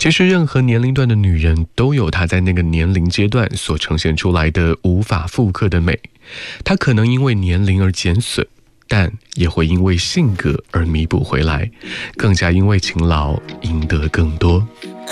其实任何年龄段的女人都有她在那个年龄阶段所呈现出来的无法复刻的美，她可能因为年龄而减损，但也会因为性格而弥补回来，更加因为勤劳赢得更多。